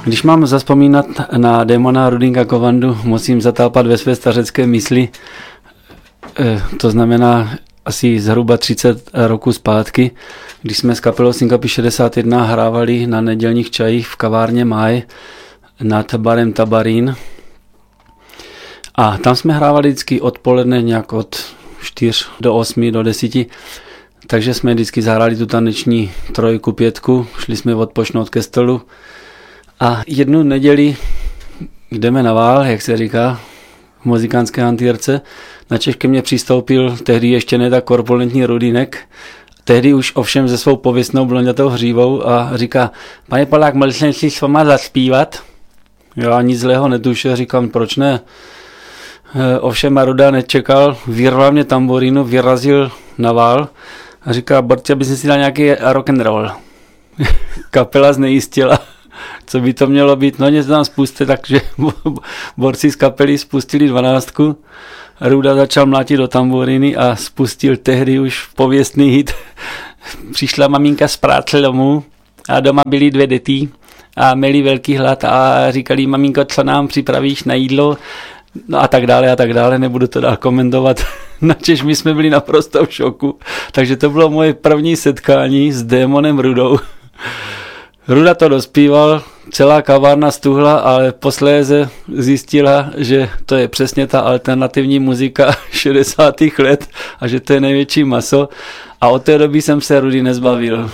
Když mám zazpomínat na démona Rudinka Kovandu, musím zatápat ve své stařecké mysli. To znamená asi zhruba 30 roků zpátky, když jsme s kapelou Syncope 61 hrávali na nedělních čajích v kavárně Máj nad barem Tabarín. A tam jsme hrávali vždycky odpoledne nějak od 4 do 8 do 10. Takže jsme vždycky zahráli tu taneční 3, 5, šli jsme odpočnout ke stolu. A jednu neděli jdeme na vál, jak se říká, v muzikánské hantýrce. Na Češ ke mně přistoupil tehdy ještě ne tak korpulentní Rudinek, tehdy už ovšem se svou pověstnou blonďatou hřívou a říká: pane Polák, mohl jsem si s váma zaspívat? Já nic zlého netušil, říkám, proč ne? Ovšem Ruda nečekal, vyrval mě tamburínu, vyrazil na vál a říká: Borci, aby si dal nějaký rock and roll. Kapela znejistila, co by to mělo být. No něco tam spustte, takže borci z kapely spustili 12. Ruda začal mlátit do tamburíny a spustil tehdy už pověstný hit. Přišla maminka z práce domů a doma byly 2 děti a měli velký hlad a říkali: maminko, co nám připravíš na jídlo? No a tak dále, nebudu to dál komentovat. Načež my jsme byli naprosto v šoku. Takže to bylo moje první setkání s démonem Rudou. Ruda to dospíval, celá kavárna stuhla, ale posléze zjistila, že to je přesně ta alternativní muzika 60. let a že to je největší maso. A od té doby jsem se Rudy nezbavil.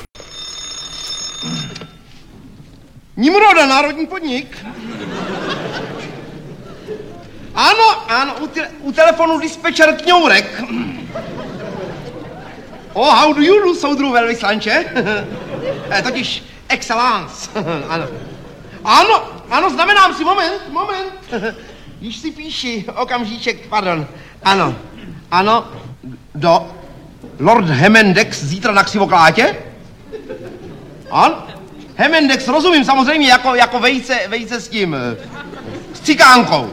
Nimroda, národní podnik. Ano, u telefonu dispečer Kňourek. Oh, how do you do, soudru velvyslanče? Totiž excellence. Ano, znamenám si, moment. Již si píši, okamžíček, pardon. Ano, do Lord Hemendex zítra na Křivoklátě? Ano, Hemendex, rozumím, samozřejmě, jako vejce s tím, s cikánkou.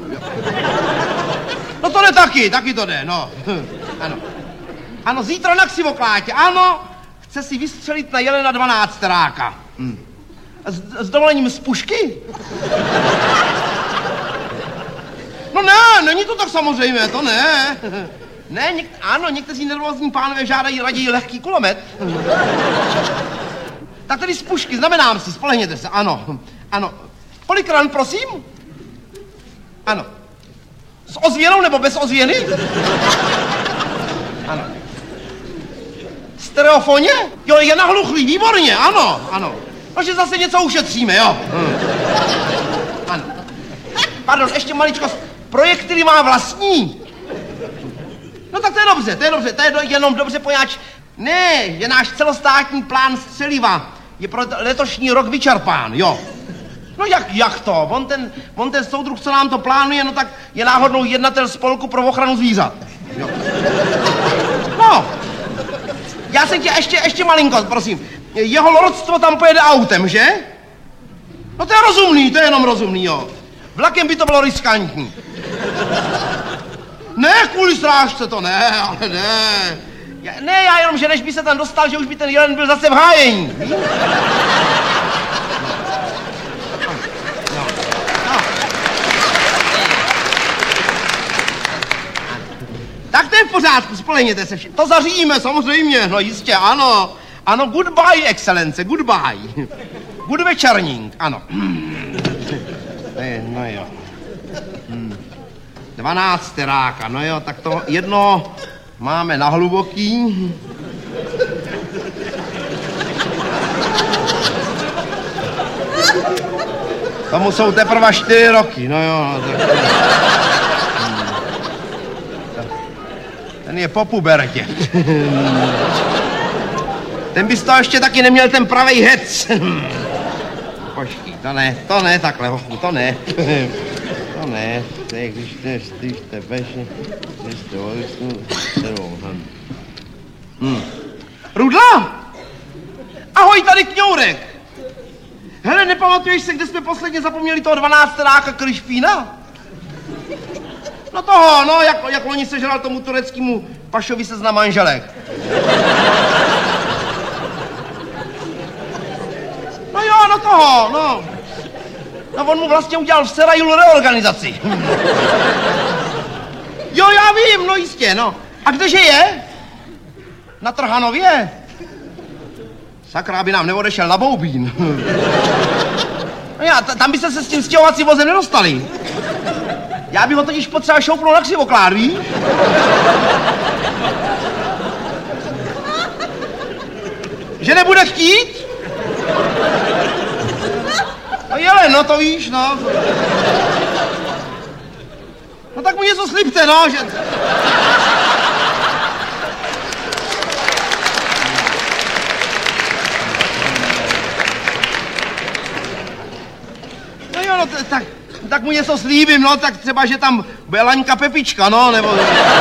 No to jde taky to jde, no. Ano, zítra na Křivoklátě, ano, chce si vystřelit na jelena 12 ráka. S dovolením z pušky? No ne, není to tak samozřejmě, to ne. Ne, někteří nervózní pánové žádají raději lehký kulomet. Tak tedy z pušky, znamenám si, spolehněte se, ano. Kolik ran, prosím? Ano. S ozvěnou nebo bez ozvěny? Ano. Stereofoně? Jo, je nahluchlý, výborně, ano. Takže zase něco ušetříme, jo. Ano. Pardon, ještě maličkost. Projektily má vlastní. No tak to je dobře, to je jenom dobře pojáč. Ne, je náš celostátní plán střeliva. Je pro letošní rok vyčerpán, jo. No jak to? On ten soudruh, co nám to plánuje, no tak je náhodnou jednatel spolku pro ochranu zvířat. Jo. No, já se tě ještě malinko, prosím. Jeho lordstvo tam pojede autem, že? No to je rozumný, to je jenom rozumný, jo. Vlakem by to bylo riskantní. Ne, kvůli strážce to ne, ale ne. Já jenom, že než by se tam dostal, že už by ten jelen byl zase v hájení. Tak to je v pořádku, spolehněte se všichni. To zařídíme, samozřejmě, no jistě, ano. Ano, goodbye, excelence, goodbye. Good večerník, ano. No jo. 12 ráka, no jo, tak to jedno máme na hluboký. Tomu jsou teprve 4 roky, no jo. Ten je po pubertě. Ten bys to ještě taky neměl ten pravej hec. Počkej, to ne takhle, hochu, to ne. To ne, když tebe, Rudla! Ahoj, tady Kňourek. Hele, nepamatuješ se, kde jsme posledně zapomněli toho 12 ráka Krišpína? No toho, no, jak loni sežral tomu tureckému pašovi seznam manželek. No jo, no toho, no. No on mu vlastně udělal v Serajulu reorganizaci. Jo, já vím, no jistě, no. A kdeže je? Na Trhanově? Sakra, aby nám neodešel na Boubín. No já, tam byste se s tím stěhovacím vozem nedostali. Já bych ho totiž potřeboval šoupnout na Křivoklát, víš? Že nebude chtít? No jele, no to víš, no. No tak mu něco slibte, no, že... No jo, no tak mu něco slíbím, no, tak třeba, že tam bude Laňka Pepička, no, nebo...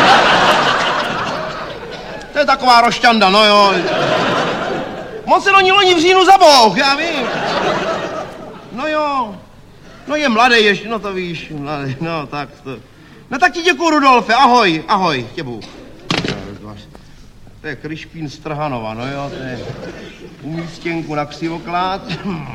To je taková rošťanda, no jo. Moc se do ní loni v říjnu zabouch, já vím. No jo. No je mladý ještě, no to víš, mladý, no tak to... No tak ti děkuju, Rudolfe, ahoj, ahoj, tě Bůh. To je Kryšpín z Trhanova, no jo, to je umístěnku na Křivoklát.